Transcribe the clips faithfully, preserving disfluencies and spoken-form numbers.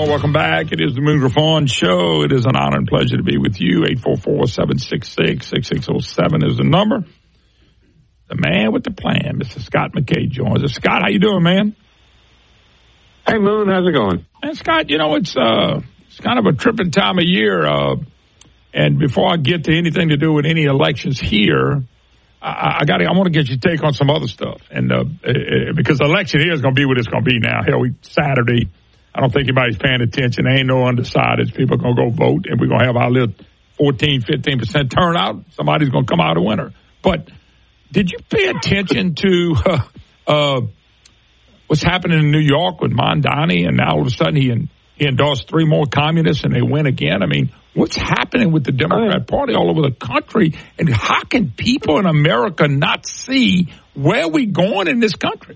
Welcome back. It is the Moon Griffon Show. It is an honor and pleasure to be with you. eight four four, seven six six, six six zero seven is the number. The man with the plan, Mister Scott McKay, joins us. Scott, how you doing, man? Hey, Moon, how's it going? And Scott, you know, it's uh, it's kind of a tripping time of year. Uh, and before I get to anything to do with any elections here, I, I got I want to get your take on some other stuff. And uh, because the election here is going to be what it's going to be now. Hell, we Saturday. I don't think anybody's paying attention. There ain't no undecideds. People are going to go vote, and we're going to have our little fourteen, fifteen percent turnout. Somebody's going to come out a winner. But did you pay attention to uh, uh, what's happening in New York with Mondani, and now all of a sudden he, in, he endorsed three more communists and they win again? I mean, what's happening with the Democrat Party all over the country, and how can people in America not see where we're going in this country?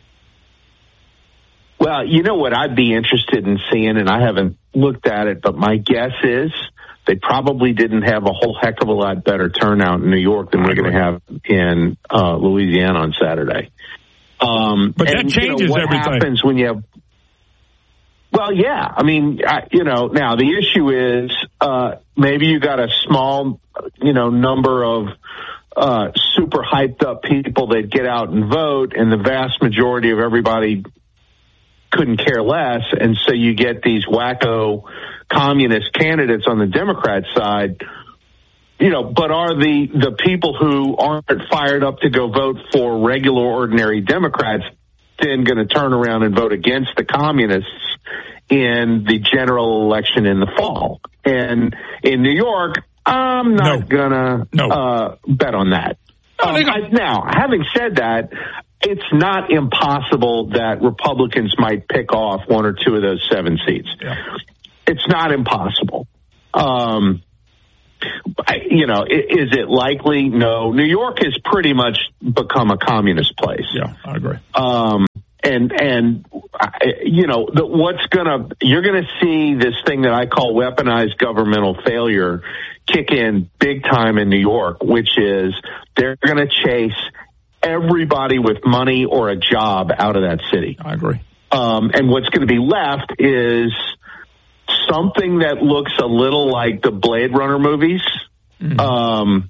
Well, you know what I'd be interested in seeing, and I haven't looked at it, but my guess is they probably didn't have a whole heck of a lot better turnout in New York than we're going to have in uh, Louisiana on Saturday. Um, but that and, changes you know, what everything. What happens when you have... Well, yeah. I mean, I, you know, now the issue is uh, maybe you got a small, you know, number of uh, super hyped up people that get out and vote, and the vast majority of everybody couldn't care less, and so you get these wacko communist candidates on the Democrat side, you know, but are the, the people who aren't fired up to go vote for regular, ordinary Democrats then going to turn around and vote against the communists in the general election in the fall? And in New York, I'm not no. gonna no. uh, bet on that. No, um, I, now, having said that, it's not impossible that Republicans might pick off one or two of those seven seats. Yeah. It's not impossible. Um, I, you know, is it likely? No. New York has pretty much become a communist place. Yeah, I agree. Um, and, and, you know, the, what's gonna, you're gonna see this thing that I call weaponized governmental failure kick in big time in New York, which is they're gonna chase everybody with money or a job out of that city. I agree. Um, and what's going to be left is something that looks a little like the Blade Runner movies. Mm-hmm. Um,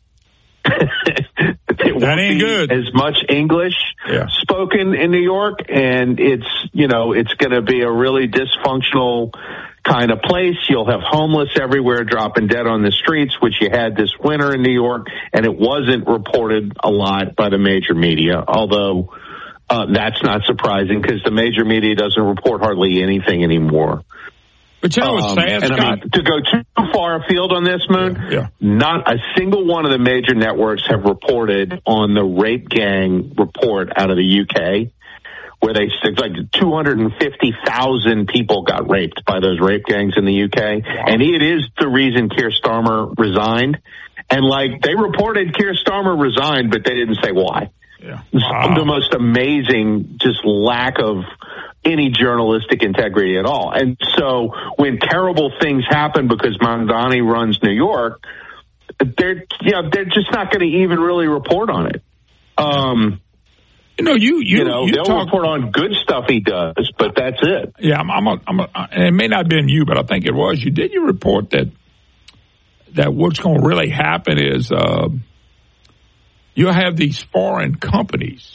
it that ain't good. As much English yeah. spoken in New York, and it's, you know, it's going to be a really dysfunctional kind of place. You'll have homeless everywhere dropping dead on the streets, which you had this winter in New York, and it wasn't reported a lot by the major media, although uh, that's not surprising because the major media doesn't report hardly anything anymore. But you know what's um, sad, and Scott? I mean, to go too far afield on this, Moon, yeah, yeah. not a single one of the major networks have reported on the rape gang report out of the U K, where they it's like two hundred fifty thousand people got raped by those rape gangs in the U K. Wow. And it is the reason Keir Starmer resigned. And like they reported Keir Starmer resigned, but they didn't say why. Yeah. Wow. The most amazing just lack of any journalistic integrity at all. And so when terrible things happen because Mondani runs New York, they're, you know, they're just not going to even really report on it. Um, You know, you you, you know, you they'll talk, report on good stuff he does, but that's it. Yeah, I'm, I'm, a, I'm a, and it may not have been you, but I think it was you. Did you report that that what's going to really happen is uh, you'll have these foreign companies,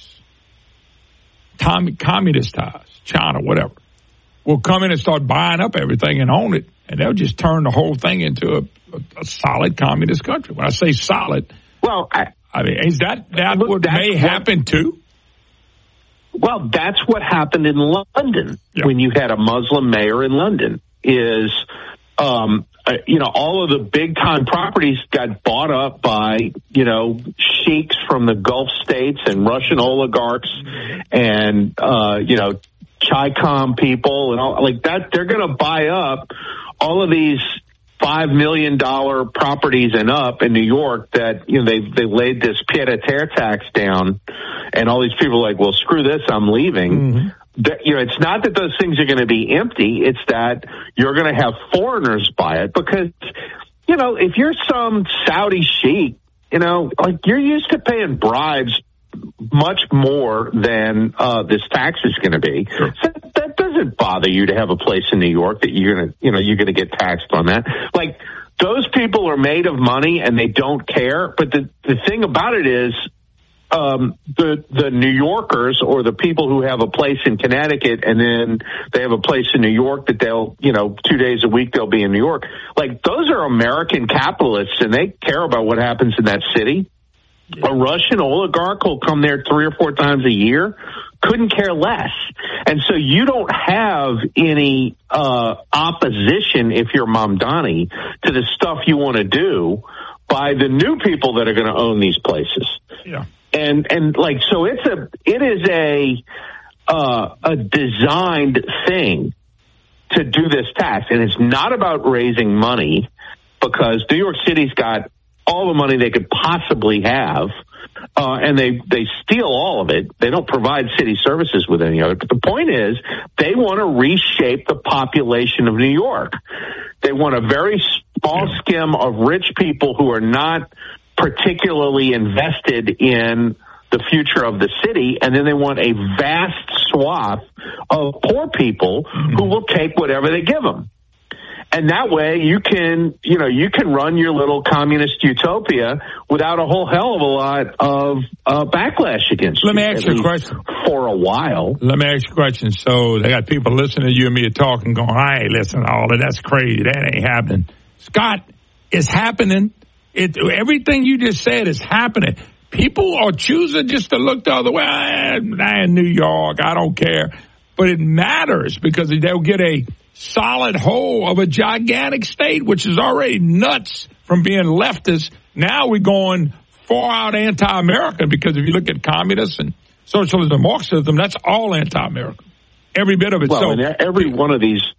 tom, communist ties, China, whatever, will come in and start buying up everything and own it, and they'll just turn the whole thing into a, a, a solid communist country. When I say solid, well, I, I mean, is that that look, what may what, happen too? Well, that's what happened in London yeah. when you had a Muslim mayor in London. Is um, uh, you know, all of the big time properties got bought up by, you know, sheiks from the Gulf states and Russian oligarchs and, uh, you know, Chi-Com people and all like that. They're going to buy up all of these five million dollar properties and up in New York that, you know, they, they laid this pied-à-terre tax down, and all these people are like, well, screw this, I'm leaving. Mm-hmm. That, you know, it's not that those things are going to be empty. It's that you're going to have foreigners buy it because, you know, if you're some Saudi sheik, you know, like you're used to paying bribes much more than uh, this tax is going to be. Sure. So that doesn't doesn't bother you to have a place in New York that you're gonna, you know, you're gonna get taxed on that. Like, those people are made of money and they don't care. But the the thing about it is, um, the the New Yorkers or the people who have a place in Connecticut and then they have a place in New York that they'll, you know, two days a week they'll be in New York. Like, those are American capitalists and they care about what happens in that city. A Russian oligarch will come there three or four times a year, couldn't care less. And so you don't have any uh opposition, if you're Mamdani, to the stuff you want to do by the new people that are going to own these places. Yeah. And and like, so it's a it is a uh a designed thing to do this tax, and it's not about raising money, because New York City's got all the money they could possibly have, uh, and they, they steal all of it. They don't provide city services with any other. But the point is, they want to reshape the population of New York. They want a very small yeah. skim of rich people who are not particularly invested in the future of the city, and then they want a vast swath of poor people mm-hmm. who will take whatever they give them. And that way you can, you know, you can run your little communist utopia without a whole hell of a lot of uh, backlash against Let you. Let me ask you a question. For a while. Let me ask you a question. So they got people listening to you and me talking, going, I ain't listening to all of that's crazy. That ain't happening. Scott, it's happening. It, everything you just said is happening. People are choosing just to look the other way. I'm in New York. I don't care. But it matters because they'll get a solid whole of a gigantic state, which is already nuts from being leftist. Now we're going far out anti-American, because if you look at communists and socialism, Marxism, that's all anti-American. Every bit of it. Well, so and every one of these,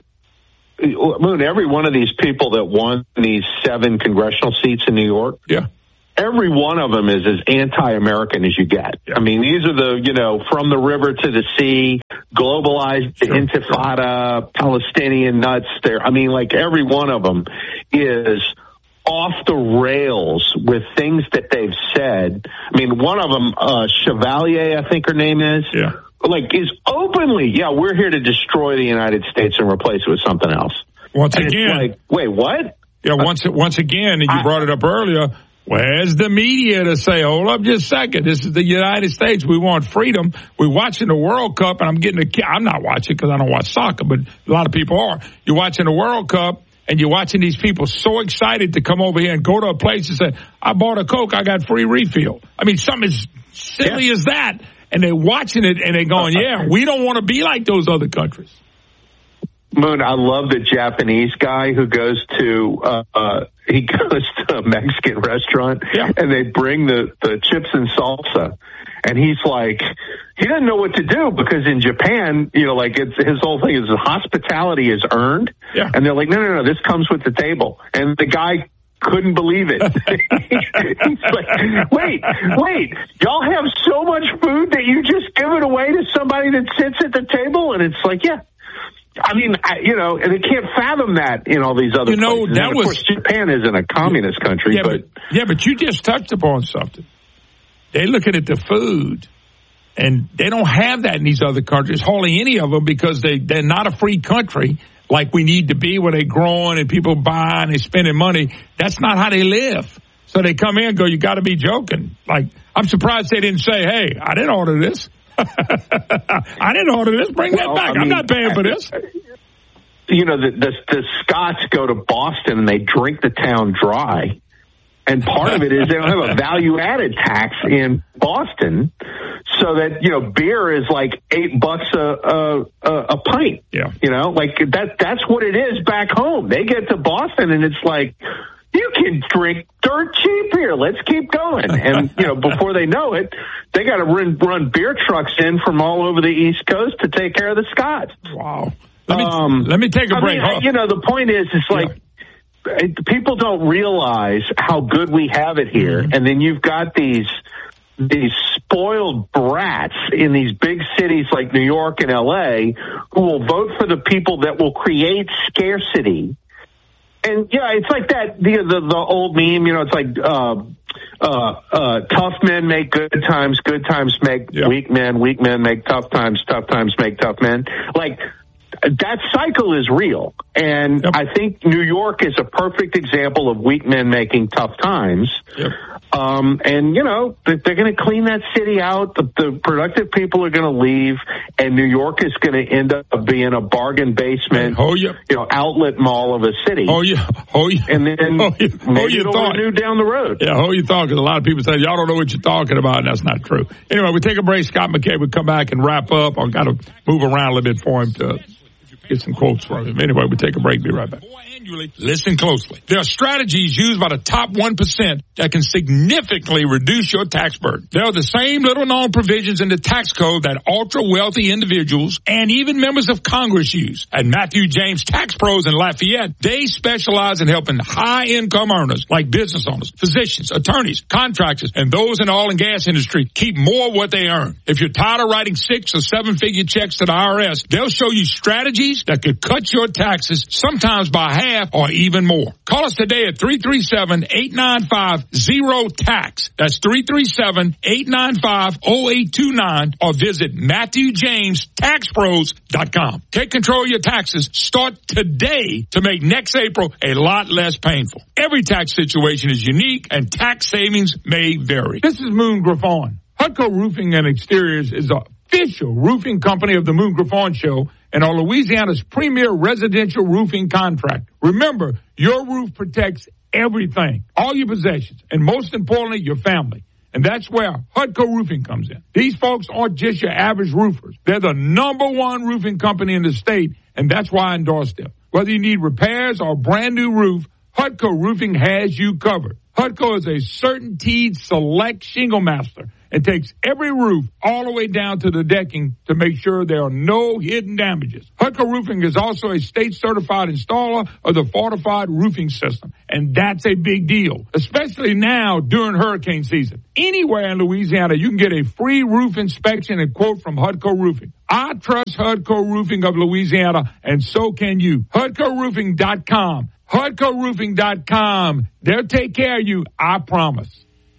Moon, every one of these people that won these seven congressional seats in New York, yeah, every one of them is as anti-American as you get. Yeah. I mean, these are the, you know, from the river to the sea, globalized sure, intifada, sure. Palestinian nuts there. I mean, like, every one of them is off the rails with things that they've said. I mean, one of them, uh, Chevalier, I think her name is. Yeah. Like, is openly, yeah, we're here to destroy the United States and replace it with something else. Once and again. It's like, wait, what? Yeah, once, uh, once again, and you I, brought it up earlier, where's the media to say, hold up just a second, this is the United States, we want freedom, we're watching the World Cup, and I'm getting a, I'm not watching because I don't watch soccer, but a lot of people are. You're watching the World Cup, and you're watching these people so excited to come over here and go to a place and say, I bought a Coke, I got free refill. I mean, something as silly yeah. as that. And they're watching it and they're going, yeah, we don't want to be like those other countries. Moon, I love the Japanese guy who goes to, uh, uh he goes to a Mexican restaurant yeah. and they bring the, the chips and salsa. And he's like, he doesn't know what to do, because in Japan, you know, like, it's, his whole thing is hospitality is earned. Yeah. And they're like, no, no, no, this comes with the table. And the guy couldn't believe it. He's like, wait, wait, y'all have so much food that you just give it away to somebody that sits at the table? And it's like, yeah. I mean, I, you know, and they can't fathom that in all these other you know, places. That and of was, course, Japan isn't a communist country, yeah, but, but... Yeah, but you just touched upon something. They're looking at the food, and they don't have that in these other countries, hardly any of them, because they, they're not a free country like we need to be, where they're growing and people buying and spending money. That's not how they live. So they come in and go, you got to be joking. Like, I'm surprised they didn't say, hey, I didn't order this. I didn't order this. Bring well, that back. I mean, I'm not paying for this. You know, the, the, the Scots go to Boston and they drink the town dry. And part of it is they don't have a value-added tax in Boston, so that, you know, beer is like eight bucks a a, a pint. Yeah, you know, like that. That's what it is back home. They get to Boston and it's like, you can drink dirt cheap here. Let's keep going. And, you know, before they know it, they got to run, run beer trucks in from all over the East Coast to take care of the Scots. Wow. Let me um, let me take a I break. Mean, you know, the point is, it's like. Yeah. People don't realize how good we have it here, and then you've got these these spoiled brats in these big cities like New York and L A who will vote for the people that will create scarcity. And yeah, it's like that the the, the old meme, you know, it's like uh, uh, uh, tough men make good times, good times make yeah. weak men, weak men make tough times, tough times make tough men. Like, that cycle is real. And yep. I think New York is a perfect example of weak men making tough times. Yep. Um, and, you know, they're going to clean that city out. The, the productive people are going to leave, and New York is going to end up being a bargain basement, oh, yeah. you know, outlet mall of a city. Oh, yeah. Oh, yeah. And then oh, yeah. oh, maybe you it'll thought. renew down the road. Yeah, hold your thought, because a lot of people say, y'all don't know what you're talking about, and that's not true. Anyway, we take a break. Scott McKay will come back and wrap up. I've got to move around a little bit for him to get some quotes from him. Anyway, we take a break. Be right back. Listen closely. There are strategies used by the top one percent that can significantly reduce your tax burden. There are the same little-known provisions in the tax code that ultra-wealthy individuals and even members of Congress use. At Matthew James Tax Pros in Lafayette, they specialize in helping high-income earners like business owners, physicians, attorneys, contractors, and those in the oil and gas industry keep more of what they earn. If you're tired of writing six or seven-figure checks to the I R S, they'll show you strategies that could cut your taxes, sometimes by half or even more. Call us today at three three seven, eight nine five, zero tax. That's three three seven, eight nine five, zero eight two nine or visit Matthew James Tax Pros dot com. Take control of your taxes. Start today to make next April a lot less painful. Every tax situation is unique and tax savings may vary. This is Moon Griffon. Hutco Roofing and Exteriors is the official roofing company of the Moon Griffon Show and are Louisiana's premier residential roofing contractor. Remember, your roof protects everything, all your possessions, and most importantly, your family. And that's where Hutco Roofing comes in. These folks aren't just your average roofers. They're the number one roofing company in the state, and that's why I endorse them. Whether you need repairs or a brand new roof, Hutco Roofing has you covered. Hutco is a CertainTeed Select Shingle Master and takes every roof all the way down to the decking to make sure there are no hidden damages. Hutco Roofing is also a state-certified installer of the Fortified Roofing System, and that's a big deal, especially now during hurricane season. Anywhere in Louisiana, you can get a free roof inspection and quote from Hutco Roofing. I trust Hutco Roofing of Louisiana, and so can you. Hutco Roofing dot com. Hutco Roofing dot com. They'll take care of you, I promise.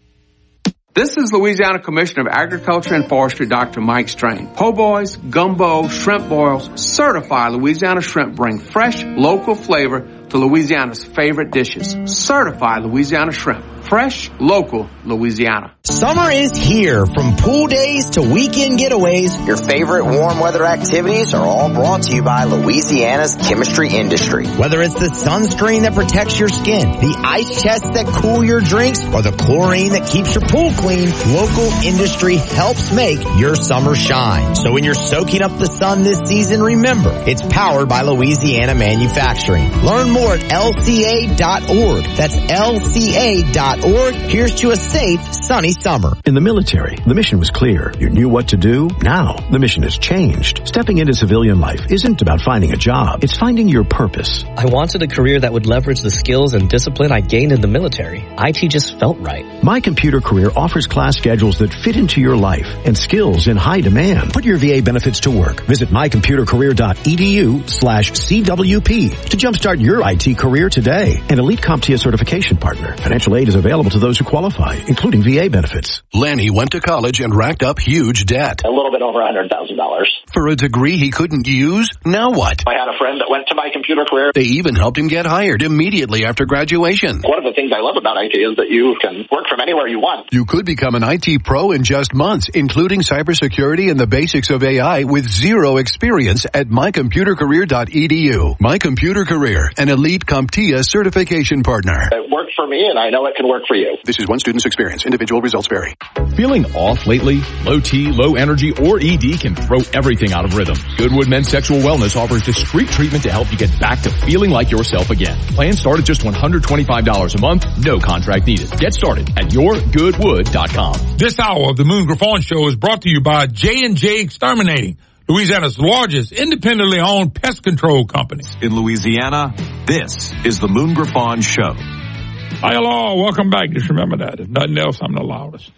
This is Louisiana Commissioner of Agriculture and Forestry, Doctor Mike Strain. Po' boys, gumbo, shrimp boils, certified Louisiana shrimp bring fresh, local flavor to Louisiana's favorite dishes. Certified Louisiana shrimp. Fresh, local, Louisiana. Summer is here. From pool days to weekend getaways, your favorite warm weather activities are all brought to you by Louisiana's chemistry industry. Whether it's the sunscreen that protects your skin, the ice chests that cool your drinks, or the chlorine that keeps your pool clean, local industry helps make your summer shine. So when you're soaking up the sun this season, remember, it's powered by Louisiana Manufacturing. Learn more at L C A dot org. That's L C A dot org. Here's to a safe, sunny summer. In the military, the mission was clear. You knew what to do. Now, the mission has changed. Stepping into civilian life isn't about finding a job. It's finding your purpose. I wanted a career that would leverage the skills and discipline I gained in the military. I T just felt right. My Computer Career offers class schedules that fit into your life and skills in high demand. Put your V A benefits to work. Visit my computer career dot e d u slash C W P to jumpstart your I T career today. An Elite CompTIA certification partner. Financial aid is available to those who qualify, including V A benefits. Lanny went to college and racked up huge debt. A little bit over one hundred thousand dollars. For a degree he couldn't use? Now what? I had a friend that went to My Computer Career. They even helped him get hired immediately after graduation. One of the things I love about I T is that you can work from anywhere you want. You could become an I T pro in just months, including cybersecurity and the basics of A I with zero experience at my computer career dot e d u. My Computer Career, an Elite CompTIA certification partner. It worked for me, and I know it can work for you. This is one student's experience. Individual results vary. Feeling off lately? Low T, low energy, or E D can throw everything out of rhythm. Goodwood Men's Sexual Wellness offers discreet treatment to help you get back to feeling like yourself again. Plans start at just one hundred twenty-five dollars a month. No contract needed. Get started at your goodwood dot com. This hour of the Moon Griffon Show is brought to you by J and J Exterminating, Louisiana's largest independently owned pest control company. In Louisiana, this is the Moon Griffon Show. Hi, hello. Welcome back. Just remember that. If nothing else, I'm the loudest.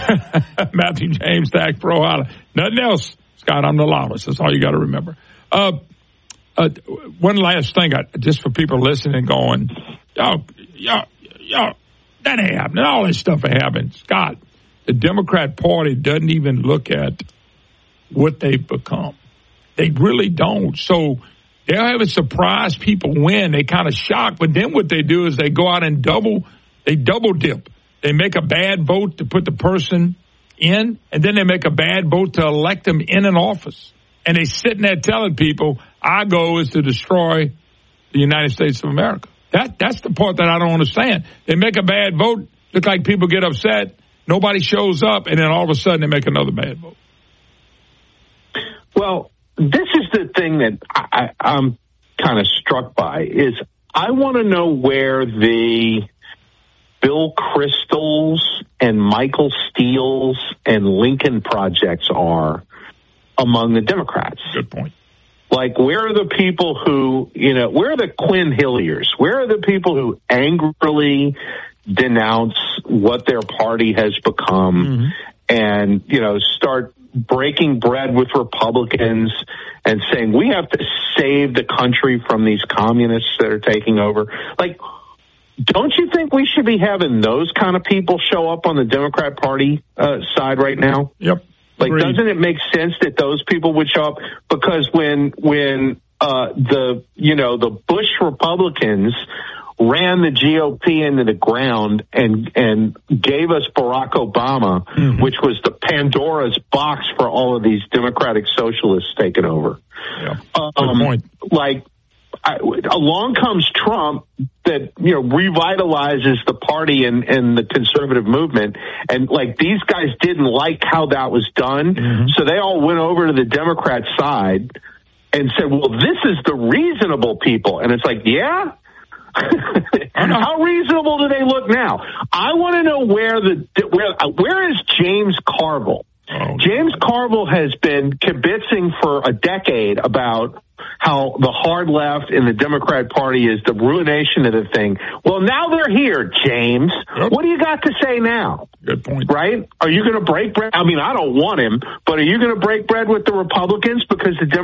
Matthew James, Tax Pro. Nothing else, Scott, I'm the loudest. That's all you got to remember. Uh, uh, one last thing, I, just for people listening going, y'all, y'all, y'all, that ain't happening. All this stuff ain't happening. Scott, the Democrat Party doesn't even look at what they've become. They really don't. So they'll have a surprise. People win. They kind of shock. But then what they do is they go out and double, they double dip. They make a bad vote to put the person in, and then they make a bad vote to elect them in an office. And they sitting there telling people, our goal is to destroy the United States of America. That That's the part that I don't understand. They make a bad vote, look like people get upset, nobody shows up, and then all of a sudden they make another bad vote. Well, this is the thing that I, I'm kind of struck by, is I want to know where the Bill Kristol's and Michael Steele's and Lincoln projects are among the Democrats. Good point. Like, where are the people who, you know, where are the Quinn Hilliers? Where are the people who angrily denounce what their party has become mm-hmm. and, you know, start breaking bread with Republicans and saying we have to save the country from these communists that are taking over? Like, don't you think we should be having those kind of people show up on the Democrat Party uh, side right now? Yep. Like, Agreed. Doesn't it make sense that those people would show up? Because when when uh, the you know the Bush Republicans ran the G O P into the ground and and gave us Barack Obama, mm-hmm. which was the Pandora's box for all of these Democratic socialists taking over. Yeah. Um, Good point. Like, I, along comes Trump that, you know, revitalizes the party and, and the conservative movement. And, like, these guys didn't like how that was done. Mm-hmm. So they all went over to the Democrat side and said, well, this is the reasonable people. And it's like, yeah? How reasonable do they look now? I want to know where the where where is James Carville? Oh, James God. Carville has been kibitzing for a decade about how the hard left in the Democrat Party is the ruination of the thing. Well, now they're here, James. Yep. What do you got to say now? Good point. Right? Are you going to break bread? I mean, I don't want him, but are you going to break bread with the Republicans because the Democrats